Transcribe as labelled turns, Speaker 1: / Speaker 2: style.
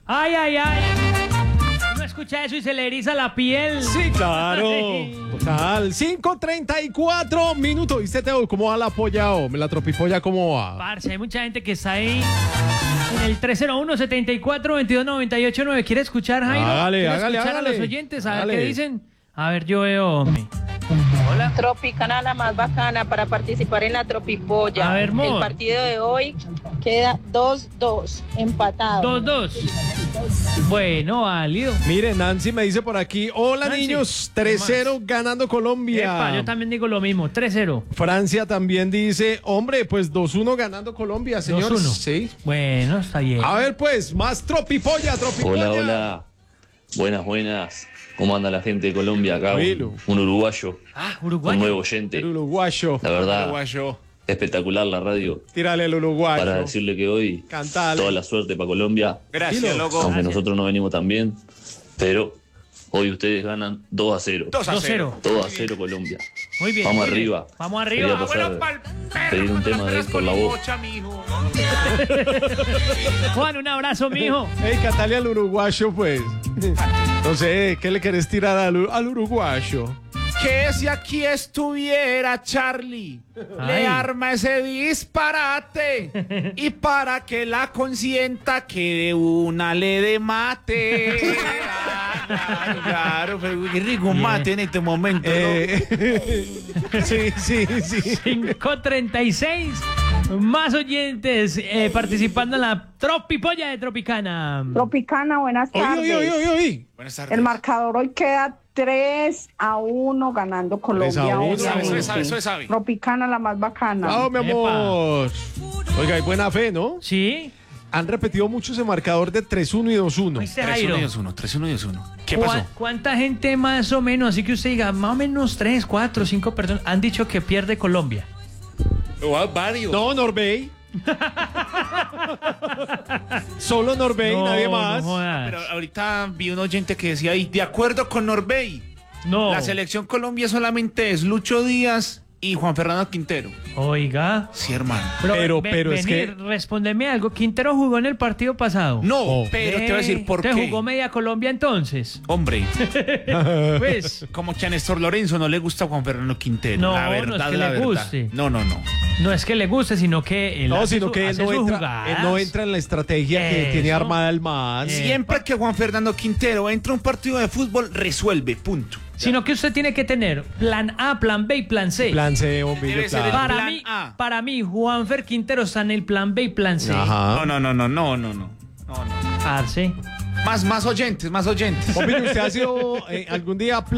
Speaker 1: Ay, ay, ay. Uno escucha eso y se le eriza la piel.
Speaker 2: Sí, claro. Total. 5:34 minutos. ¿Viste, Teo, cómo va la polla o la tropipolla? ¿Cómo va?
Speaker 1: Parce, hay mucha gente que está ahí en el 301-74-22-98-9. ¿Quiere escuchar, Jairo?
Speaker 2: Hágale,
Speaker 1: ¿Quiere
Speaker 2: hágale,
Speaker 1: escuchar
Speaker 2: hágale.
Speaker 1: a los oyentes? A ver
Speaker 2: Hágale.
Speaker 1: qué dicen. A ver, yo veo. Hola.
Speaker 3: Tropicana la más bacana para participar en la Tropipolla.
Speaker 1: A ver, Mo.
Speaker 3: El partido de hoy queda 2-2, empatado.
Speaker 1: 2-2. Bueno, válido.
Speaker 2: Mire, Nancy me dice por aquí: hola,
Speaker 1: Nancy,
Speaker 2: niños,
Speaker 1: ¿qué
Speaker 2: 3-0 ganando Colombia.
Speaker 1: Epa, yo también digo lo mismo. 3-0.
Speaker 2: Francia también dice: hombre, pues 2-1 ganando Colombia, señores.
Speaker 1: 2-1.
Speaker 2: Sí.
Speaker 1: Bueno, está bien.
Speaker 2: A ver, pues, más tropipolla.
Speaker 4: Hola, hola. Buenas, buenas. ¿Cómo anda la gente de Colombia acá?
Speaker 2: Tranquilo.
Speaker 4: Un uruguayo,
Speaker 1: Ah,
Speaker 4: un
Speaker 1: Uruguay.
Speaker 4: nuevo oyente.
Speaker 2: El uruguayo.
Speaker 4: La verdad,
Speaker 2: Uruguayo.
Speaker 4: espectacular la radio.
Speaker 2: Tírale el uruguayo.
Speaker 4: Para decirle que hoy
Speaker 2: Cantale.
Speaker 4: toda la suerte para Colombia.
Speaker 5: Gracias,
Speaker 2: Dilo.
Speaker 5: loco.
Speaker 4: Aunque
Speaker 1: Gracias.
Speaker 4: nosotros no venimos tan bien, pero hoy ustedes ganan 2-0.
Speaker 5: 2-0.
Speaker 4: 2-0 Colombia.
Speaker 1: Muy bien.
Speaker 4: Vamos
Speaker 1: muy bien.
Speaker 4: arriba.
Speaker 1: Vamos
Speaker 4: Quería
Speaker 1: arriba.
Speaker 4: pasar, pedir un tema de Héctor Lavoe.
Speaker 1: Juan, un abrazo, mijo.
Speaker 2: Ey, cantale al uruguayo, pues. No sé, ¿qué le querés tirar al uruguayo?
Speaker 5: Que si aquí estuviera Charlie,
Speaker 1: Ay.
Speaker 5: le arma ese disparate y para que la consienta que de una le dé mate. Claro, pero qué rico un mate en este momento.
Speaker 2: Sí, sí, sí.
Speaker 1: 5:36. Más oyentes participando en la Tropipolla de Tropicana.
Speaker 6: Tropicana, buenas tardes.
Speaker 2: Oye.
Speaker 5: Buenas tardes.
Speaker 6: El marcador hoy queda 3-1 ganando Colombia.
Speaker 2: 3-1.
Speaker 6: obviamente.
Speaker 5: Eso es sabe.
Speaker 6: Tropicana, la más bacana.
Speaker 2: Chao, mi amor. Oiga, hay buena fe, ¿no?
Speaker 1: ¿Sí?
Speaker 2: Han repetido mucho ese marcador de 3-1 y 2-1.
Speaker 1: ¿Oíste, Jairo?
Speaker 5: 3-1 y 2-1. ¿Qué pasó?
Speaker 1: ¿Cuánta gente más o menos? Así que usted diga, más o menos 3, 4, 5 personas han dicho que pierde Colombia.
Speaker 5: Varios.
Speaker 2: No, Norbey. Solo Norbey,
Speaker 1: No,
Speaker 2: nadie más.
Speaker 1: no jodas.
Speaker 5: Pero ahorita vi un oyente que decía ahí, de acuerdo con Norbey,
Speaker 1: No.
Speaker 5: la selección Colombia solamente es Lucho Díaz y Juan Fernando Quintero.
Speaker 1: Oiga.
Speaker 5: Sí, hermano.
Speaker 2: Pero es que-
Speaker 1: Respóndeme algo. ¿Quintero jugó en el partido pasado?
Speaker 5: No,
Speaker 2: Oh.
Speaker 5: pero te voy a decir por
Speaker 1: ¿Te
Speaker 5: qué.
Speaker 1: jugó media Colombia entonces?
Speaker 5: Hombre,
Speaker 1: Pues,
Speaker 5: como que a Néstor Lorenzo no le gusta Juan Fernando Quintero.
Speaker 1: No,
Speaker 5: la
Speaker 1: no es
Speaker 5: verdad,
Speaker 1: que
Speaker 5: la
Speaker 1: le
Speaker 5: verdad.
Speaker 1: guste.
Speaker 5: No.
Speaker 1: no es que le guste, sino que él
Speaker 2: No,
Speaker 1: hace
Speaker 2: sino que él
Speaker 1: hace
Speaker 2: no
Speaker 1: sus
Speaker 2: entra,
Speaker 1: jugadas.
Speaker 2: él no entra en la estrategia que
Speaker 1: Eso.
Speaker 2: tiene armada el man.
Speaker 5: Siempre que Juan Fernando Quintero entra a un partido de fútbol, resuelve, punto.
Speaker 1: Sino que usted tiene que tener plan A, plan B y plan C.
Speaker 2: Plan C, bombillo,
Speaker 5: Debe ser el
Speaker 2: claro.
Speaker 5: plan A.
Speaker 1: Para mí, Juanfer Quintero está en el plan B y plan C.
Speaker 2: Ajá.
Speaker 5: No.
Speaker 1: Parce.
Speaker 5: Más oyentes.
Speaker 2: Bombillo, ¿usted ha sido algún día